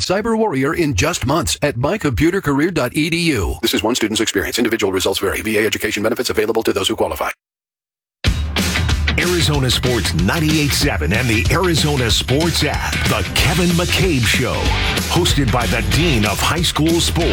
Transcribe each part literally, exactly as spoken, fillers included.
cyber warrior in just months at my computer career dot e d u. This is one student's experience. Individual results vary. V A education benefits available to those who qualify. Arizona Sports ninety-eight point seven and the Arizona Sports app. The Kevin McCabe Show. Hosted by the Dean of High School Sports.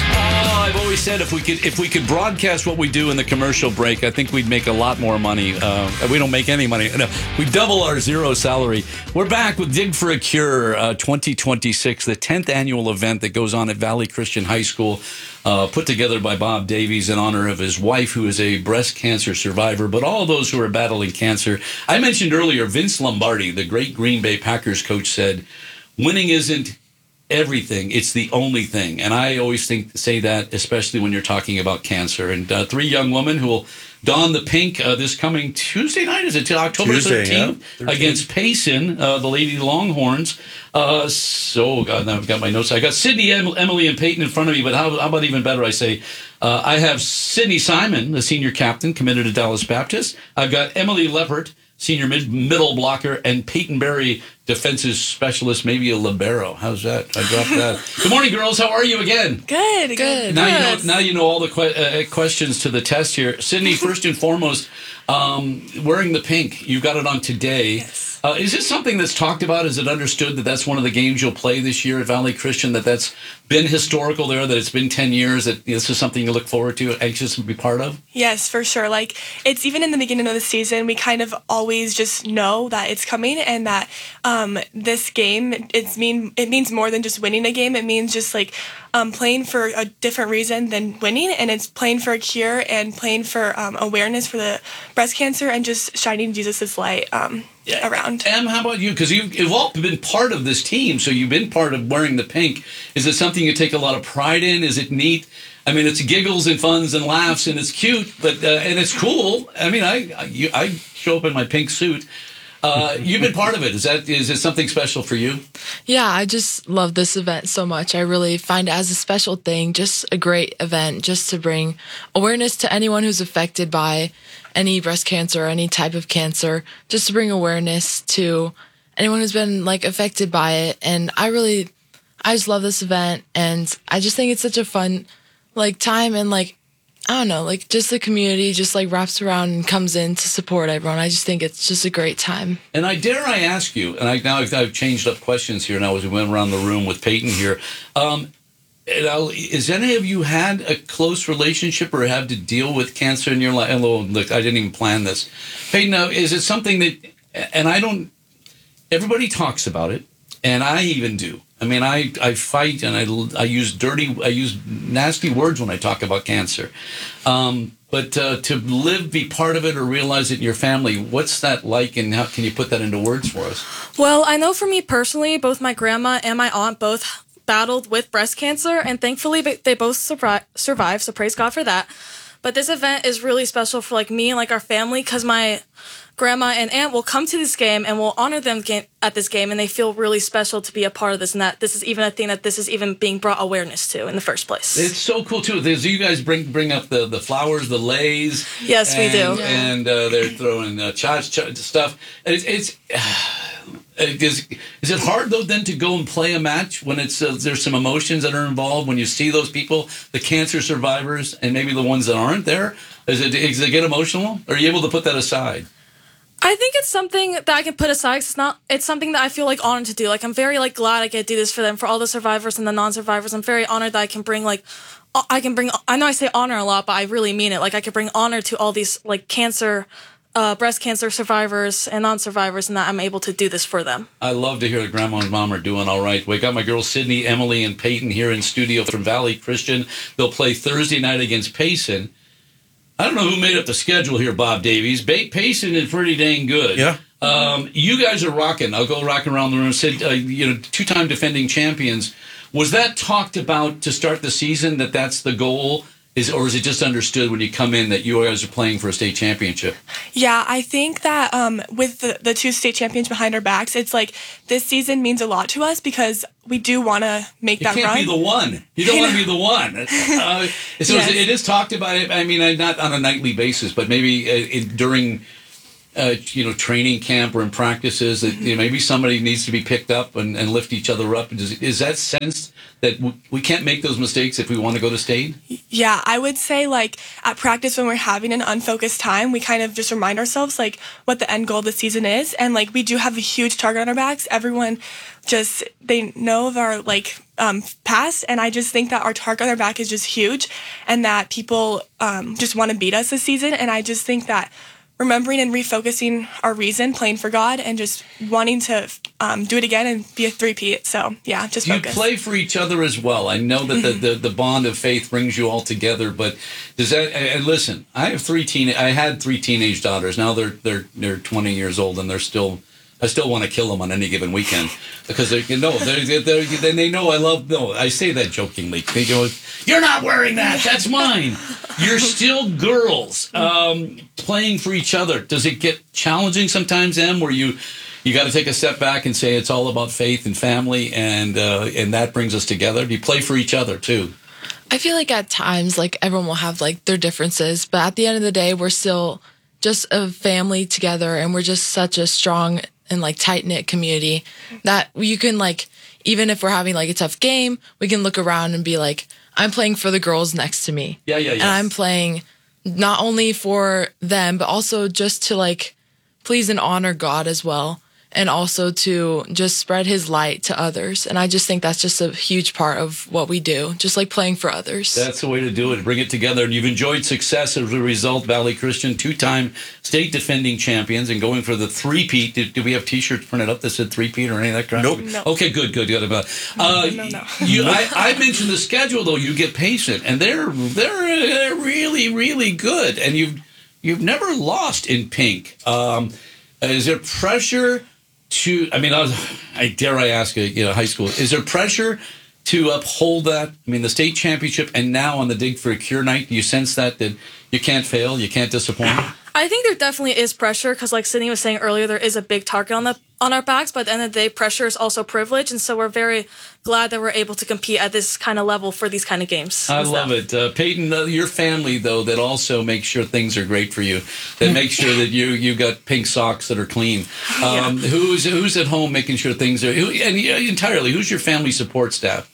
Oh, I've always said if we could if we could broadcast what we do in the commercial break, I think we'd make a lot more money. Uh, we don't make any money. No, we double our zero salary. We're back with Dig for a Cure uh, twenty twenty-six, the tenth annual event that goes on at Valley Christian High School. Uh, put together by Bob Davies in honor of his wife, who is a breast cancer survivor, but all those who are battling cancer. I mentioned earlier, Vince Lombardi, the great Green Bay Packers coach, said, winning isn't everything, it's the only thing. And I always think say that, especially when you're talking about cancer. And uh, three young women who will don the pink uh, this coming Tuesday night, is it October Tuesday, thirteenth, yeah. thirteenth, against Payson, uh, the Lady Longhorns. Uh, so, God, now I've got my notes. I got Sydney, em- Emily, and Peyton in front of me, but how, how about even better, I say, uh, I have Sydney Simon, the senior captain, committed to Dallas Baptist. I've got Emily Leppert, senior mid- middle blocker, and Peyton Berry, defensive specialist, maybe a libero. How's that? I dropped that. Good morning, girls. How are you again? Good, good. Now you know. Now you know all the que- uh, questions to the test here. Sydney, first and foremost, um, wearing the pink. You got it on today. Yes. Uh, is this something that's talked about? Is it understood that that's one of the games you'll play this year at Valley Christian? That that's been historical there. That it's been ten years. That this is something you look forward to, anxious to be part of. Yes, for sure. Like, it's even in the beginning of the season, we kind of always just know that it's coming, and that um, this game, it's mean it means more than just winning a game. It means just like um, playing for a different reason than winning, and it's playing for a cure and playing for um, awareness for the breast cancer and just shining Jesus' light um, yeah. around. Em, how about you? Because you've, you've all been part of this team, so you've been part of wearing the pink. Is it something you take a lot of pride in? Is it neat? I mean, it's giggles and funs and laughs, and it's cute, but uh, and it's cool. I mean, I I, you, I show up in my pink suit. Uh, you've been part of it. Is that is it something special for you? Yeah, I just love this event so much. I really find it as a special thing, just a great event, just to bring awareness to anyone who's affected by any breast cancer or any type of cancer, just to bring awareness to anyone who's been like affected by it. And I really, I just love this event, and I just think it's such a fun like time, and like I don't know, like just the community just like wraps around and comes in to support everyone. I just think it's just a great time. And I dare I ask you, and I now I've, I've changed up questions here now as we went around the room with Peyton here. Um, I'll, is any of you had a close relationship or have to deal with cancer in your life? Hello, look, I didn't even plan this. Peyton, now, is it something that, and I don't, everybody talks about it, and I even do. I mean, I, I fight and I, I use dirty, I use nasty words when I talk about cancer. Um, but uh, to live, be part of it, or realize it in your family, what's that like, and how can you put that into words for us? Well, I know for me personally, both my grandma and my aunt both battled with breast cancer, and thankfully they both survi- survived, so praise God for that. But this event is really special for like me and like our family, because my grandma and aunt will come to this game and we'll honor them ga- at this game, and they feel really special to be a part of this, and that this is even a thing that this is even being brought awareness to in the first place. It's so cool too. There's, you guys bring bring up the, the flowers, the leis. Yes, and, we do. And uh, they're throwing uh, cha cha stuff. It's, it's is, is it hard though then to go and play a match when it's uh, there's some emotions that are involved when you see those people, the cancer survivors, and maybe the ones that aren't there? Is it does it get emotional? Or are you able to put that aside? I think it's something that I can put aside. It's not. It's something that I feel like honored to do. Like I'm very like glad I get to do this for them, for all the survivors and the non-survivors. I'm very honored that I can bring like, I can bring. I know I say honor a lot, but I really mean it. Like I can bring honor to all these like cancer, uh, breast cancer survivors and non-survivors, and that I'm able to do this for them. I love to hear that Grandma and Mom are doing all right. We got my girls Sydney, Emily, and Peyton here in studio from Valley Christian. They'll play Thursday night against Payson. I don't know who made up the schedule here, Bob Davies. Ba- Payson is pretty dang good. Yeah. Um, you guys are rocking. I'll go rocking around the room. Said, uh, you know, two-time defending champions. Was that talked about to start the season, that that's the goal? Is, or is it just understood when you come in that you guys are playing for a state championship? Yeah, I think that um, with the, the two state champions behind our backs, it's like this season means a lot to us because we do want to make you that run. You can't be the one. You don't want to be the one. Uh, so yes. it is talked about, I mean, not on a nightly basis, but maybe uh, it, during... uh, you know, training camp or in practices that you know, maybe somebody needs to be picked up and, and lift each other up? Is, is that sense that w- we can't make those mistakes if we want to go to state? Yeah, I would say like at practice when we're having an unfocused time, we kind of just remind ourselves like what the end goal of the season is. And like we do have a huge target on our backs. Everyone just, they know of our like um, past. And I just think that our target on our back is just huge and that people um, just want to beat us this season. And I just think that remembering and refocusing our reason, playing for God, and just wanting to um, do it again and be a three-peat. So, yeah, just you focus. play for each other as well. I know that the, the, the bond of faith brings you all together, but does that? And listen, I have three teen. I had three teenage daughters. Now they're they're they're twenty years old, and they're still. I still want to kill them on any given weekend because they you know they they they know I love. No, I say that jokingly. They go, "You're not wearing that. That's mine." You're still girls um, playing for each other. Does it get challenging sometimes, Em, where you you got to take a step back and say it's all about faith and family, and uh, and that brings us together? Do you play for each other too? I feel like at times, like everyone will have like their differences, but at the end of the day, we're still just a family together, and we're just such a strong and like tight knit community that you can like, even if we're having like a tough game, we can look around and be like, I'm playing for the girls next to me. Yeah, yeah, yeah. And I'm playing not only for them, but also just to like please and honor God as well. And also to just spread his light to others. And I just think that's just a huge part of what we do, just like playing for others. That's the way to do it. Bring it together. And you've enjoyed success as a result. Valley Christian, two-time state defending champions and going for the three-peat. Did, did we have T-shirts printed up that said three-peat or any of that crap? Nope. No. Okay, good, good. good. Uh, No, no. You, I, I mentioned the schedule, though. You get patient. And they're, they're, they're really, really good. And you've, you've never lost in pink. Um, is there pressure... To, I mean, I, was, I dare I ask a you know, high school, is there pressure to uphold that? I mean, the state championship and now on the Dig for a Cure night, do you sense that, that you can't fail, you can't disappoint? I think there definitely is pressure because, like Sydney was saying earlier, there is a big target on the on our backs. But at the end of the day, pressure is also privilege, and so we're very glad that we're able to compete at this kind of level for these kind of games. I love it, uh, Peyton. Uh, your family, though, that also makes sure things are great for you. That makes sure that you you got pink socks that are clean. Um, yeah. Who's who's at home making sure things are who, and uh, entirely? Who's your family support staff?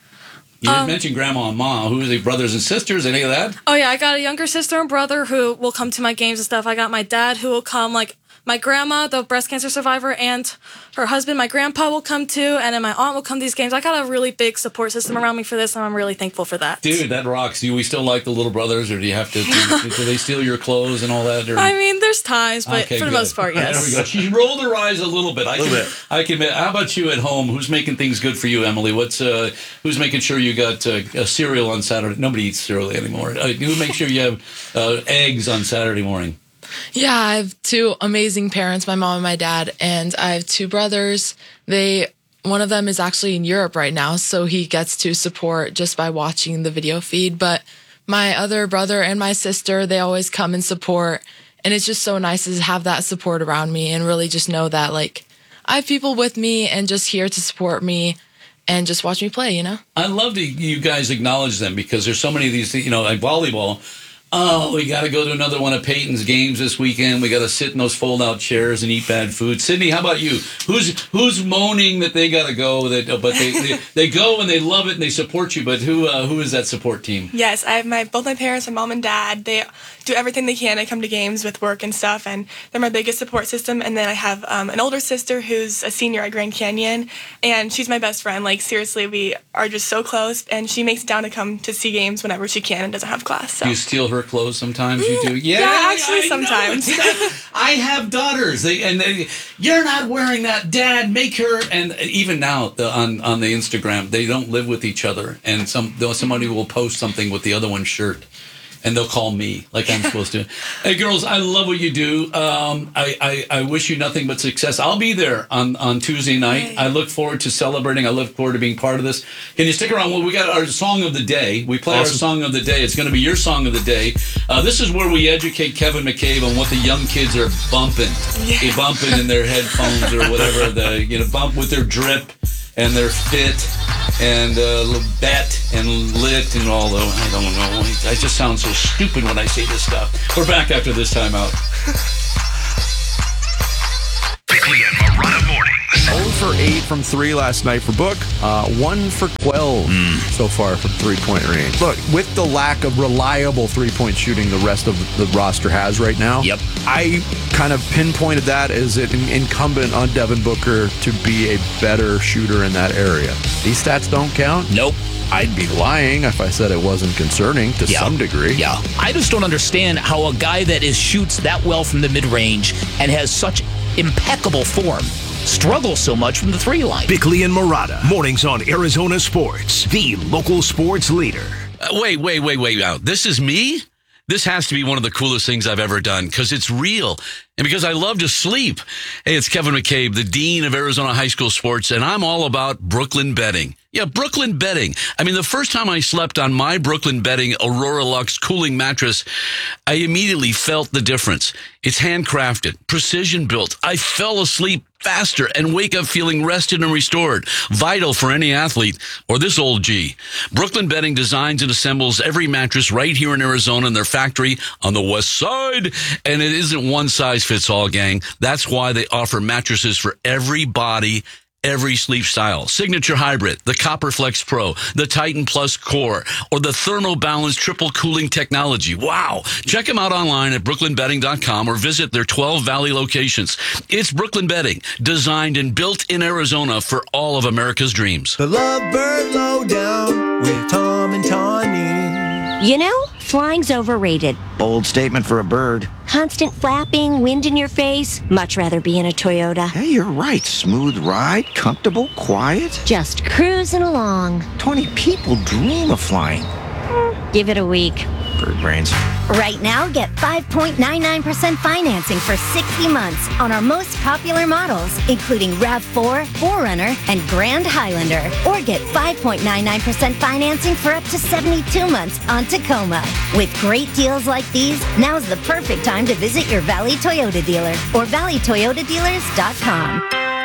You um, mentioned grandma and mom. Who are they, brothers and sisters, any of that? Oh, yeah. I got a younger sister and brother who will come to my games and stuff. I got my dad who will come, like, my grandma, the breast cancer survivor, and her husband, my grandpa, will come too, and then my aunt will come to these games. I got a really big support system around me for this, and I'm really thankful for that. Dude, that rocks. Do we still like the little brothers, or do you have to, do, do they steal your clothes and all that? Or? I mean, there's times, but okay, for the good. most part, yes. There we go. She rolled her eyes a little bit. I little can, bit. I can admit. How about you at home? Who's making things good for you, Emily? What's uh, who's making sure you got uh, a cereal on Saturday? Nobody eats cereal anymore. Uh, who makes sure you have uh, eggs on Saturday morning? Yeah, I have two amazing parents, my mom and my dad, and I have two brothers. They, one of them is actually in Europe right now, so he gets to support just by watching the video feed. But my other brother and my sister, they always come and support, and it's just so nice to have that support around me and really just know that, like, I have people with me and just here to support me and just watch me play, you know? I love that you guys acknowledge them because there's so many of these, you know, like volleyball. Oh, we got to go to another one of Peyton's games this weekend. We got to sit in those fold-out chairs and eat bad food. Sydney, how about you? Who's who's moaning that they got to go? That but they, they they go and they love it and they support you. But who uh, who is that support team? Yes, I have my both my parents, my mom and dad. They do everything they can to come to games with work and stuff, and they're my biggest support system. And then I have um, an older sister who's a senior at Grand Canyon, and she's my best friend. Like seriously, we are just so close, and she makes it down to come to see games whenever she can and doesn't have class. So. Do you steal her clothes sometimes? You do? Yeah, yeah actually I sometimes. I have daughters, they, and they, you're not wearing that, Dad. Make her. And even now the, on on the Instagram, they don't live with each other, and some somebody will post something with the other one's shirt. And they'll call me like I'm supposed to. Hey, girls, I love what you do. Um, I, I, I wish you nothing but success. I'll be there on, on Tuesday night. Yay. I look forward to celebrating. I look forward to being part of this. Can you stick around? Well, we got our song of the day. We play Awesome. our song of the day. It's going to be your song of the day. Uh, this is where we educate Kevin McCabe on what the young kids are bumping. Yeah. They bumping in their headphones or whatever. The you know bump with their drip and their fit. And uh, bet and lit and all the, I don't know. I just sound so stupid when I say this stuff. We're back after this time out. for eight from three last night for Book. Uh, one for twelve mm. so far from three-point range. Look, with the lack of reliable three-point shooting the rest of the roster has right now, yep. I kind of pinpointed that as an incumbent on Devin Booker to be a better shooter in that area. These stats don't count? Nope. I'd be lying if I said it wasn't concerning to yeah. some degree. Yeah. I just don't understand how a guy that is shoots that well from the mid-range and has such impeccable form struggles so much from the three line. Bickley and Murata, mornings on Arizona Sports, the local sports leader. Uh, wait, wait, wait, wait. Now, this is me? This has to be one of the coolest things I've ever done because it's real and because I love to sleep. Hey, it's Kevin McCabe, the Dean of Arizona High School Sports, and I'm all about Brooklyn Bedding. Yeah, Brooklyn Bedding. I mean, the first time I slept on my Brooklyn Bedding Aurora Lux cooling mattress, I immediately felt the difference. It's handcrafted, precision built. I fell asleep faster and wake up feeling rested and restored. Vital for any athlete or this old G. Brooklyn Bedding designs and assembles every mattress right here in Arizona in their factory on the west side. And it isn't one size fits all, gang. That's why they offer mattresses for every body, every sleep style. Signature Hybrid, the Copperflex Pro, the Titan Plus Core, or the ThermoBalance Triple Cooling Technology. Wow. Check them out online at brooklyn bedding dot com or visit their twelve Valley locations. It's Brooklyn Bedding, designed and built in Arizona for all of America's dreams. The Lovebird Lowdown with Tom and Tawny. You know, flying's overrated. Bold statement for a bird. Constant flapping, wind in your face. Much rather be in a Toyota. Hey, you're right. Smooth ride, comfortable, quiet. Just cruising along. twenty people dream of flying. Mm, give it a week. Bird brains. Right now, get five point nine nine percent financing for sixty months on our most popular models, including RAV four, four runner, and Grand Highlander. Or get five point nine nine percent financing for up to seventy-two months on Tacoma. With great deals like these, now's the perfect time to visit your Valley Toyota dealer or valley toyota dealers dot com.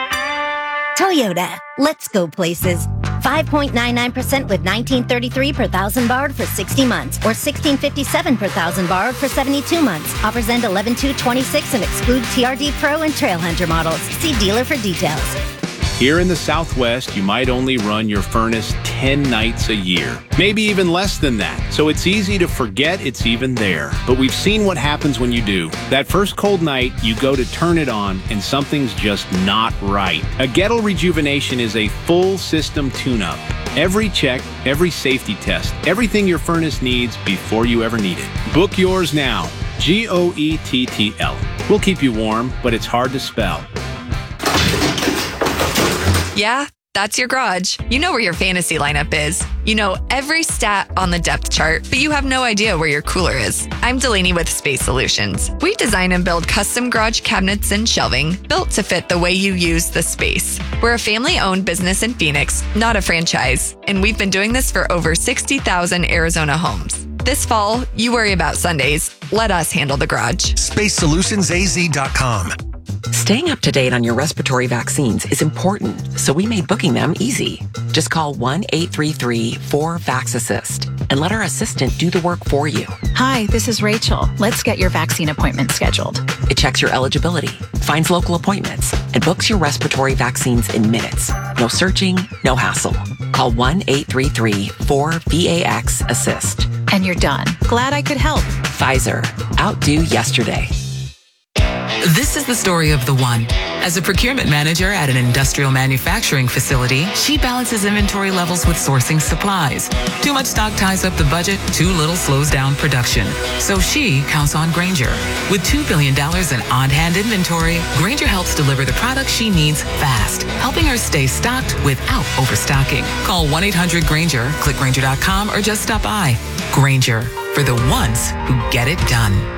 Toyota, let's go places. five point nine nine percent with nineteen thirty-three per thousand borrowed for sixty months or sixteen fifty-seven per thousand borrowed for seventy-two months. Offers end eleven two twenty-six and exclude T R D Pro and Trailhunter models. See dealer for details. Here in the Southwest, you might only run your furnace ten nights a year, maybe even less than that. So it's easy to forget it's even there. But we've seen what happens when you do. That first cold night, you go to turn it on and something's just not right. A Gettle Rejuvenation is a full system tune-up. Every check, every safety test, everything your furnace needs before you ever need it. Book yours now. G O E T T L. We'll keep you warm, but it's hard to spell. Yeah, that's your garage. You know where your fantasy lineup is. You know every stat on the depth chart, but you have no idea where your cooler is. I'm Delaney with Space Solutions. We design and build custom garage cabinets and shelving built to fit the way you use the space. We're a family-owned business in Phoenix, not a franchise, and we've been doing this for over sixty thousand Arizona homes. This fall, you worry about Sundays. Let us handle the garage. space solutions a z dot com. Staying up to date on your respiratory vaccines is important, so we made booking them easy. Just call one eight three three four vax assist and let our assistant do the work for you. Hi, this is Rachel. Let's get your vaccine appointment scheduled. It checks your eligibility, finds local appointments, and books your respiratory vaccines in minutes. No searching, no hassle. Call one eight three three four V A X assist. And you're done. Glad I could help. Pfizer. Outdo yesterday. This is the story of the one. As a procurement manager at an industrial manufacturing facility, she balances inventory levels with sourcing supplies. Too much stock ties up the budget, too little slows down production. So she counts on Grainger. With two billion dollars in on-hand inventory, Grainger helps deliver the products she needs fast, helping her stay stocked without overstocking. Call one eight hundred Grainger, click Grainger dot com, or just stop by. Grainger, for the ones who get it done.